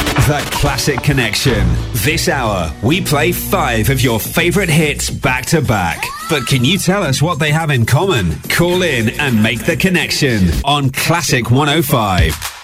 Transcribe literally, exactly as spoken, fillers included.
The Classic Connection. This hour, we play five of your favourite hits back to back. But can you tell us what they have in common? Call in and make the connection on Classic one oh five.